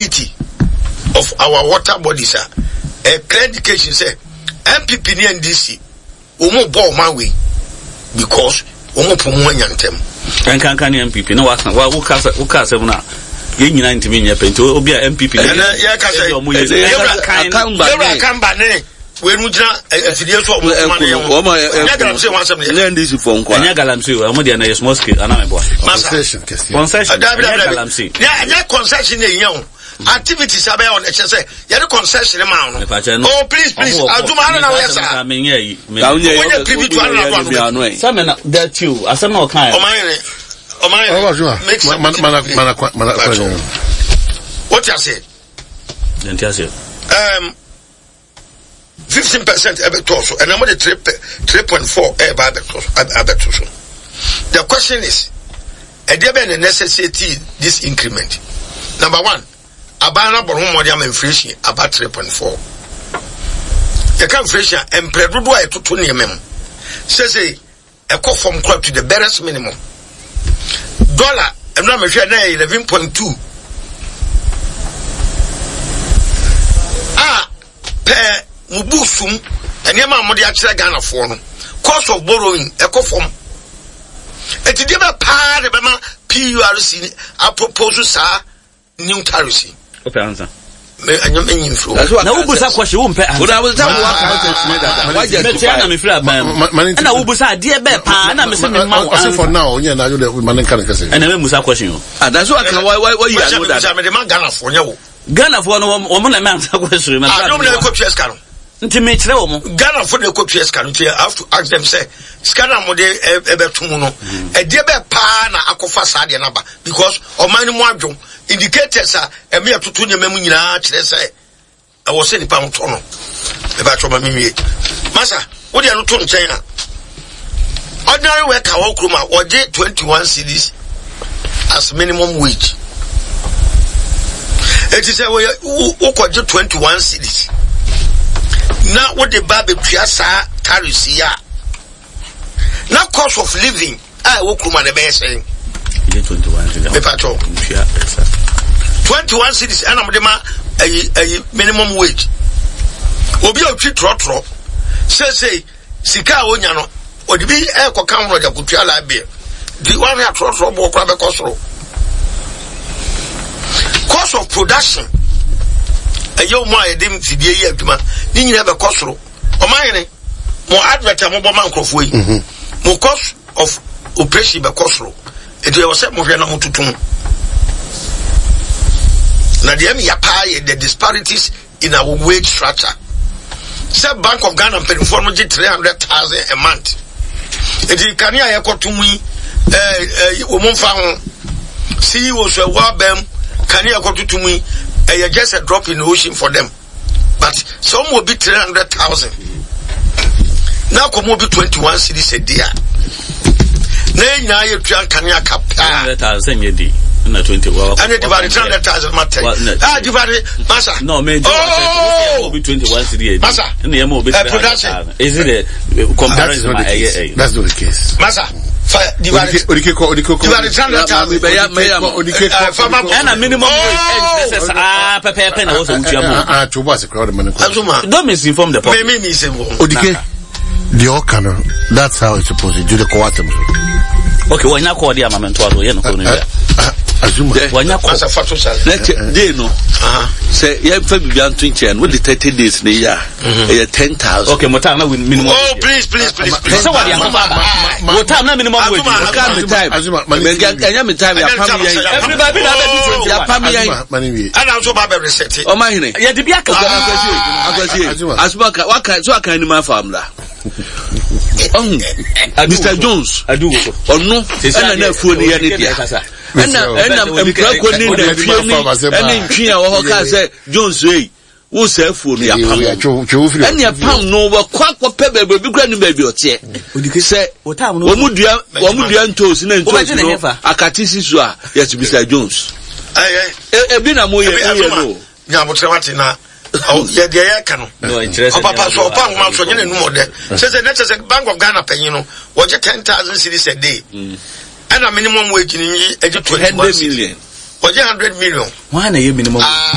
integrity of our water bodies a clear indication say MPP and NDC omo ball my way because omo pomo nyantem kan MPP na wo kasa na ye nyina ntimi nya penti obi a MPP na ya kasa kan ba ne we nu jina afidie so omo ma ne ya galamse wan sam ne NDC for nkwa anya galamse omo dia na small scale ana me bo concession galamse ya concession ne nya activities abaya on say ya concession ma no oh please aduma na we sa me nya yi when you privy to another some na that you asem na o kan o man what you say then you say 15% ebetoso and I'm 3.4 ebetoso. The question is there be a necessity this increment? Number one, abana bono mo dia inflation about 3.4. The inflation empredodo a etoto ne mem. Say e ko from crop to the barest minimum. Dollar and na me hwe na 11.2. Per mubusum enema amode a kire Ghana for no cost of borrowing ekofom etide be pa de be ma PURC a propose sa new tariff okay answer me anyam enyin fro na ubusa question wo mpe answer wo da why just na me feel about na ubusa de be pa na me se me ma answer for now nya na you the man kan kase na me musa question that's what can why you know that me de man Ghana for nya wo Ghana for no wo na me answer question me I don't know ko PS card nti me kire wo mo Ghana for the ko PS card nti I have to ask them say scanner mo de ebetum no e de be pa na akofa sa de na ba because o man mu adwo indicators a me atoto nyama mu nyina kire say e wo se ni pa mto no e ba choma mi wie masa wo de no to nchen a ordinary worker wo kroma wo je 21 cedis as minimum wage it is a way wo ko je 21 cedis na what the baby piasa tarisia na cost of living wo kroma de be say 21 cedis me pato 21 cedis and am de ma a minimum wage obi o twi trotro say sika onya no odi bi e ko kan ro ja kutua la be di one ya trotro bo kra be kosoro cost of production ayo mo ayedem fidie yi aduma ni nyina be kosoro o manyene mo advert mo bo man krofo yi mo cost of operation be kosoro e dey was mo hwe na mo tutum na dey am yapa the disparities in our wage structure. Say Bank of Ghana pay for 300,000 a month. It is can ya ekotumui omumfa ho CEO so wabem can ya ekotumui just a drop in the ocean for them. But some will be 300,000. Now come will be 21 cedis a day. Na you can ya cap 300,000 a day. Na 20 and it divided 300,000 matter. Divided massa. No, me will be 21 cedis. Massa. Production. Is it a comparison? That's not the case. Massa. Divided 300,000. And a minimum wage. Na was a crowd money. Don't misinform the public. The Okano, that's how it's supposed to do the Coatum. Okay, when you call the amendment, Azuma. When you call they know. Say, yeah, Fabian Twinchen with the 30 days in a year, 10,000. Okay, Motana with minimum. Oh, please. So what Motana minimum wage? Time. Everybody, and also Baba reset it. Oh, my, yeah, the Biaka. So I can't even farm that. Mr. Jones, I do. Oh no, and I fool the idea. And I'm cracking in the field. And in China, say Jones way. Who say for me? And your pound no quack or pebble baby granny baby or chair. Say, what time would you toast in a catisiswa? Yes, Mr. Jones. I been a more Yamutratina. Oh, yeah, the Cano. No interest. Papa, so pound months on any more there. Says the next Bank of Ghana pay, what 10,000 cedis a day. And a minimum wage in 200 million. What 100 million? Why are you minimum?